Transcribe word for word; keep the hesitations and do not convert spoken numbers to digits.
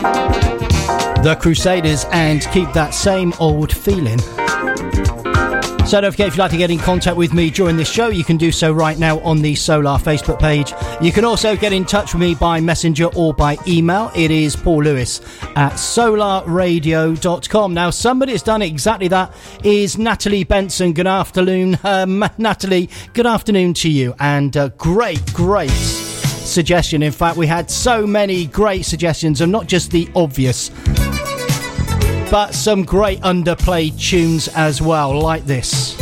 The Crusaders, and keep that same old feeling. So don't forget, if you'd like to get in contact with me during this show, you can do so right now on the Solar Facebook page. You can also get in touch with me by messenger or by email. It is Paul Lewis at solar radio dot com. Now, somebody has done exactly that is Natalie Benson. Good afternoon, um, Natalie. Good afternoon to you. And uh, great, great suggestion. In fact, we had so many great suggestions, and not just the obvious, but some great underplayed tunes as well, like this.